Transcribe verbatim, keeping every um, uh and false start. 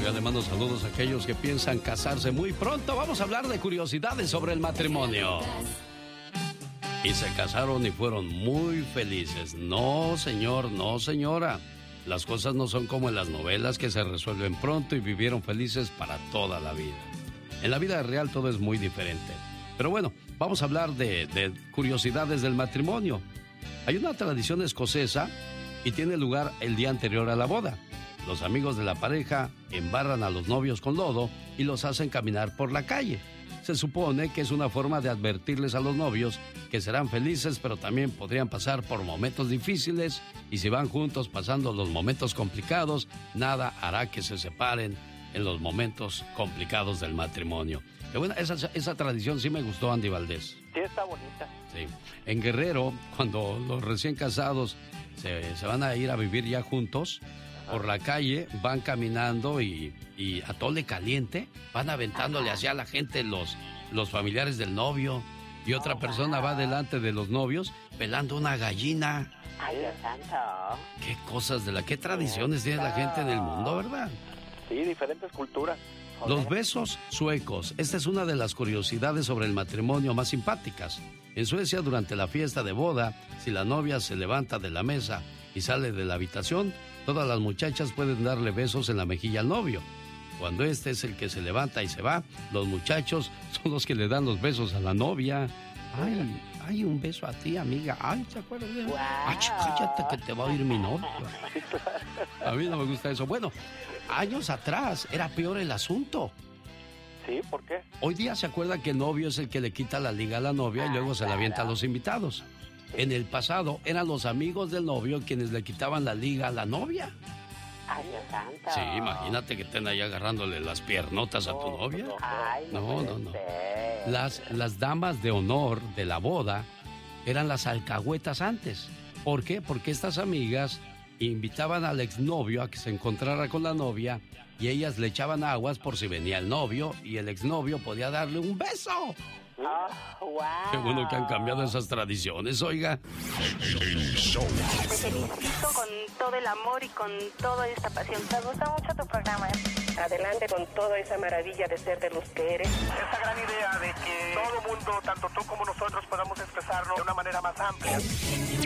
Oiga, le mando saludos a aquellos que piensan casarse muy pronto. Vamos a hablar de curiosidades sobre el matrimonio. Y se casaron y fueron muy felices. No, señor, no, señora. Las cosas no son como en las novelas que se resuelven pronto y vivieron felices para toda la vida. En la vida real todo es muy diferente. Pero bueno, vamos a hablar de, de curiosidades del matrimonio. Hay una tradición escocesa y tiene lugar el día anterior a la boda. Los amigos de la pareja embarran a los novios con lodo y los hacen caminar por la calle. Se supone que es una forma de advertirles a los novios que serán felices, pero también podrían pasar por momentos difíciles, y si van juntos pasando los momentos complicados, nada hará que se separen en los momentos complicados del matrimonio. Que bueno, esa, esa tradición sí me gustó, Andy Valdés. Sí, está bonita. Sí. En Guerrero, cuando los recién casados se, se van a ir a vivir ya juntos, por la calle van caminando y, y a tole caliente van aventándole hacia la gente los, los familiares del novio, y otra oh, persona wow. va delante de los novios pelando una gallina. ¡Ay, Dios santo! Qué cosas de la... qué tradiciones tiene la gente en el mundo, ¿verdad? Sí, diferentes culturas. Joder. Los besos suecos. Esta es una de las curiosidades sobre el matrimonio más simpáticas. En Suecia, durante la fiesta de boda, si la novia se levanta de la mesa y sale de la habitación, todas las muchachas pueden darle besos en la mejilla al novio. Cuando este es el que se levanta y se va, los muchachos son los que le dan los besos a la novia. Ay, ay, un beso a ti, amiga. Ay, ¿se acuerdan? Wow. Ay, cállate que te va a oír mi novio. A mí no me gusta eso. Bueno, años atrás era peor el asunto. ¿Sí? ¿Por qué? Hoy día se acuerda que el novio es el que le quita la liga a la novia y luego se la avienta a los invitados. En el pasado eran los amigos del novio quienes le quitaban la liga a la novia. Ay, Dios santo. Sí, imagínate que estén ahí agarrándole las piernotas a tu novia. Ay, no, no, no. Las, las damas de honor de la boda eran las alcahuetas antes. ¿Por qué? Porque estas amigas invitaban al exnovio a que se encontrara con la novia y ellas le echaban aguas por si venía el novio y el exnovio podía darle un beso. Oh, wow. Qué bueno que han cambiado esas tradiciones, oiga. Te felicito con todo el amor y con toda esta pasión. Me gusta mucho tu programa. Adelante con toda esa maravilla de ser de los que eres. Esta gran idea de que todo mundo, tanto tú como nosotros, podamos expresarlo de una manera más amplia.